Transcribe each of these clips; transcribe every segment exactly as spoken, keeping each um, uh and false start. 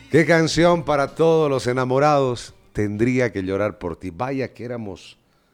Qué canción para todos los enamorados. Tendría que llorar por ti. Vaya que éramos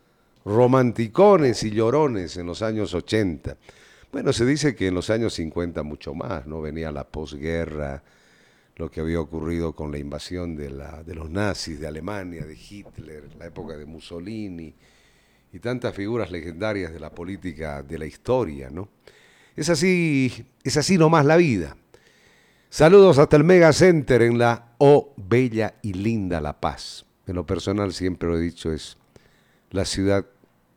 romanticones y llorones en los años ochenta. Bueno, se dice que en los años cincuenta mucho más, ¿no? Venía la posguerra, lo que había ocurrido con la invasión de, la, de los nazis, de Alemania, de Hitler, la época de Mussolini y tantas figuras legendarias de la política, de la historia, ¿no? Es así, es así nomás la vida. Saludos hasta el Mega Center en la Oh Bella y Linda La Paz. En lo personal siempre lo he dicho, es la ciudad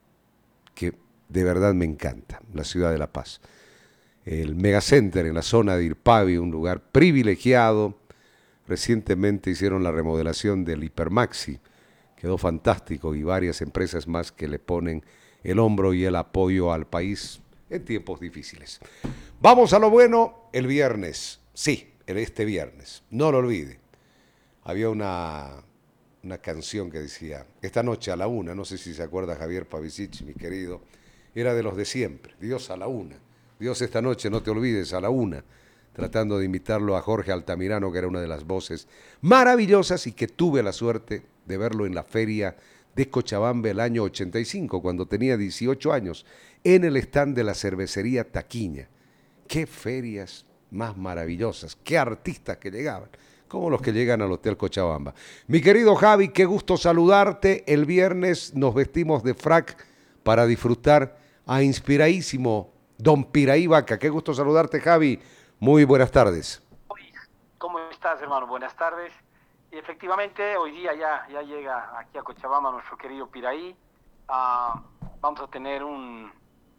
que de verdad me encanta, la ciudad de La Paz. El Mega Center en la zona de Irpavi, un lugar privilegiado. Recientemente hicieron la remodelación del Hipermaxi, quedó fantástico y varias empresas más que le ponen el hombro y el apoyo al país en tiempos difíciles. Vamos a lo bueno el viernes. Sí, este viernes, no lo olvide. Había una, una canción que decía, esta noche a la una, no sé si se acuerda Javier Pavicic, mi querido, era de los de siempre, Dios a la una, Dios esta noche no te olvides a la una, tratando de imitarlo a Jorge Altamirano, que era una de las voces maravillosas y que tuve la suerte de verlo en la feria de Cochabamba el año ochenta y cinco, cuando tenía dieciocho años, en el stand de la cervecería Taquiña. ¡Qué ferias más maravillosas! ¡Qué artistas que llegaban! Como los que llegan al Hotel Cochabamba. Mi querido Javi, qué gusto saludarte. El viernes nos vestimos de frac para disfrutar a inspiradísimo Don Piraí Vaca. Qué gusto saludarte, Javi. Muy buenas tardes. ¿Cómo estás, hermano? Buenas tardes. Y efectivamente, hoy día ya, ya llega aquí a Cochabamba nuestro querido Piraí. Uh, vamos a tener un,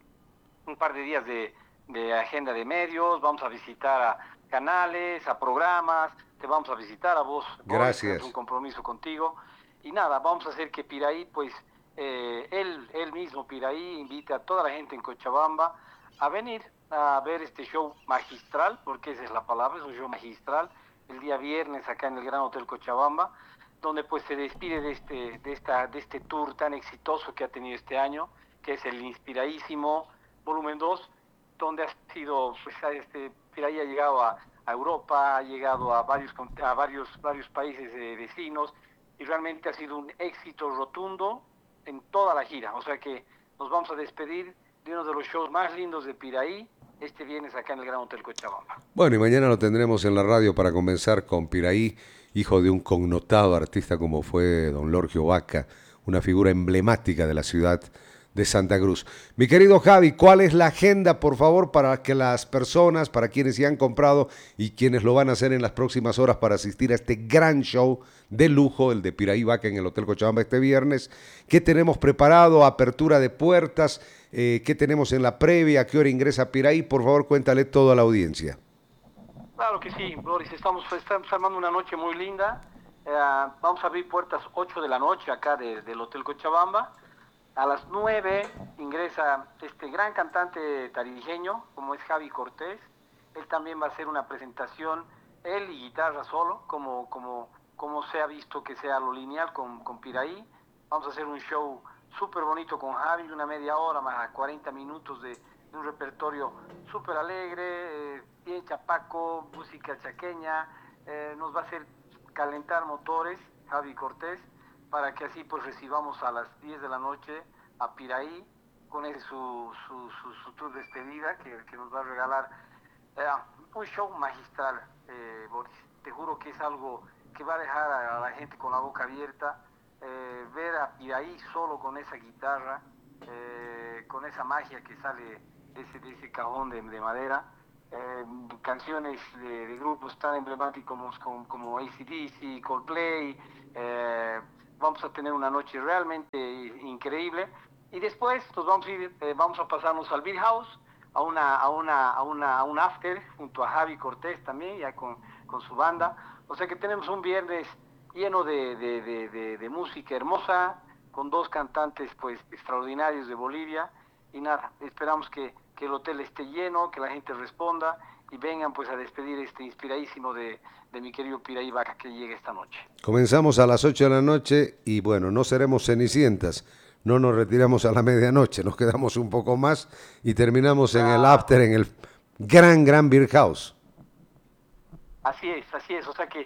un par de días de, de agenda de medios, vamos a visitar a canales, a programas, te vamos a visitar a vos. Gracias. Es un compromiso contigo. Y nada, vamos a hacer que Piraí, pues, eh, él, él mismo, Piraí, invite a toda la gente en Cochabamba a venir a ver este show magistral, porque esa es la palabra, es un show magistral, el día viernes acá en el Gran Hotel Cochabamba, donde pues se despide de este, de esta, de este tour tan exitoso que ha tenido este año, que es el Inspiradísimo Volumen dos, donde ha sido, pues este, Piraí ha llegado a, a Europa, ha llegado a varios, a varios, varios países eh, vecinos, y realmente ha sido un éxito rotundo en toda la gira, o sea que nos vamos a despedir de uno de los shows más lindos de Piraí, este viernes acá en el Gran Hotel Cochabamba. Bueno, y mañana lo tendremos en la radio para comenzar con Piraí, hijo de un connotado artista como fue don Lorgio Vaca, una figura emblemática de la ciudad de Santa Cruz. Mi querido Javi, ¿cuál es la agenda, por favor, para que las personas, para quienes ya han comprado y quienes lo van a hacer en las próximas horas para asistir a este gran show de lujo, el de Piraí Vaca en el Hotel Cochabamba este viernes? ¿Qué tenemos preparado? Apertura de puertas, eh, ¿qué tenemos en la previa? ¿A qué hora ingresa Piraí? Por favor, cuéntale todo a la audiencia. Claro que sí, Boris, estamos, estamos armando una noche muy linda. Eh, vamos a abrir puertas ocho de la noche acá de, del Hotel Cochabamba. A las nueve ingresa este gran cantante tarijeño, como es Javi Cortés. Él también va a hacer una presentación, él y guitarra solo, como, como, como se ha visto que sea lo lineal con, con Piraí. Vamos a hacer un show súper bonito con Javi, una media hora más cuarenta minutos de, de un repertorio súper alegre, eh, bien chapaco, música chaqueña. Eh, nos va a hacer calentar motores, Javi Cortés, para que así pues recibamos a las diez de la noche a Piraí con ese su, su, su, su tour de despedida que, que nos va a regalar eh, un show magistral, eh, Boris. Te juro que es algo que va a dejar a, a la gente con la boca abierta, eh, ver a Piraí solo con esa guitarra, eh, con esa magia que sale de ese, de ese cajón de, de madera. Eh, canciones de, de grupos tan emblemáticos como, como A C D C, Coldplay. eh, Vamos a tener una noche realmente increíble y después nos vamos a ir, eh, vamos a pasarnos al Beat House a una a una a una a un after junto a Javi Cortés también ya con, con su banda. O sea que tenemos un viernes lleno de, de, de, de, de música hermosa con dos cantantes pues extraordinarios de Bolivia y nada, esperamos que, que el hotel esté lleno, que la gente responda y vengan pues a despedir este inspiradísimo de, de mi querido Piraí Vaca que llegue esta noche. Comenzamos a las ocho de la noche y bueno, no seremos cenicientas, no nos retiramos a la medianoche, nos quedamos un poco más y terminamos en ah. el after, en el gran, gran Beer House. Así es, así es, o sea que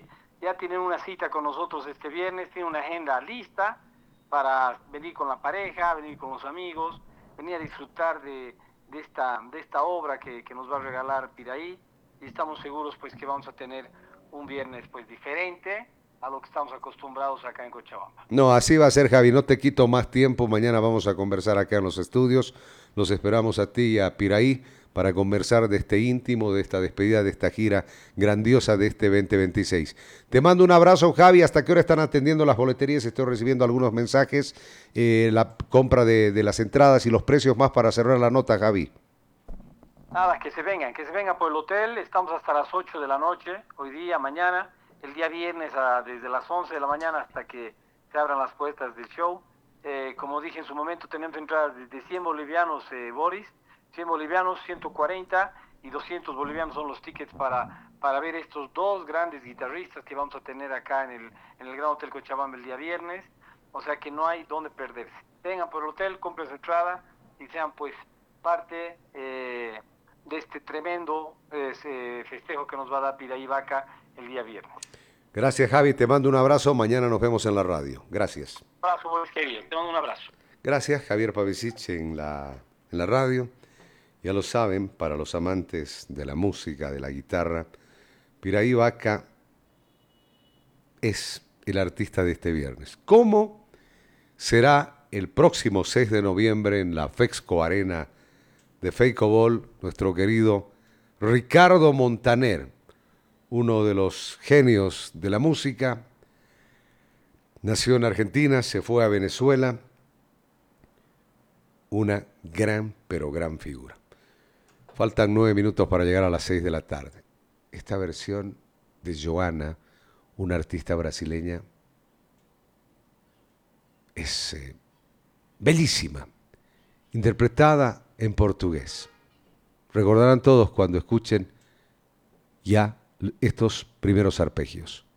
ya tienen una cita con nosotros este viernes, tienen una agenda lista para venir con la pareja, venir con los amigos, venir a disfrutar de, de, esta, de esta obra que, que nos va a regalar Piraí, y estamos seguros pues que vamos a tener un viernes pues diferente a lo que estamos acostumbrados acá en Cochabamba. No, así va a ser, Javi, no te quito más tiempo, mañana vamos a conversar acá en los estudios, los esperamos a ti y a Piraí para conversar de este íntimo, de esta despedida, de esta gira grandiosa de este veinte veintiséis. Te mando un abrazo, Javi. ¿Hasta qué hora están atendiendo las boleterías? Estoy recibiendo algunos mensajes, eh, la compra de, de las entradas y los precios más para cerrar la nota, Javi. Nada, que se vengan, que se vengan por el hotel. Estamos hasta las ocho de la noche, hoy día, mañana, el día viernes a, desde las once de la mañana hasta que se abran las puertas del show. Eh, como dije en su momento, tenemos entradas de, de cien bolivianos, eh, Boris, cien bolivianos, ciento cuarenta y doscientos bolivianos son los tickets para, para ver estos dos grandes guitarristas que vamos a tener acá en el, en el Gran Hotel Cochabamba el día viernes. O sea que no hay dónde perderse. Vengan por el hotel, compren su entrada y sean pues parte eh, de este tremendo eh, festejo que nos va a dar Piraí Vaca el día viernes. Gracias, Javi. Te mando un abrazo. Mañana nos vemos en la radio. Gracias. Un abrazo, Boris, querido. Te mando un abrazo. Gracias, Javier Pavicic en la, en la radio. Ya lo saben, para los amantes de la música, de la guitarra, Piraí Vaca es el artista de este viernes. ¿Cómo será el próximo seis de noviembre en la Fexco Arena de Feicobol nuestro querido Ricardo Montaner, uno de los genios de la música? Nació en Argentina, se fue a Venezuela, una gran, pero gran figura. Faltan nueve minutos para llegar a las seis de la tarde. Esta versión de Joana, una artista brasileña, es eh, bellísima, interpretada en portugués. Recordarán todos cuando escuchen ya estos primeros arpegios.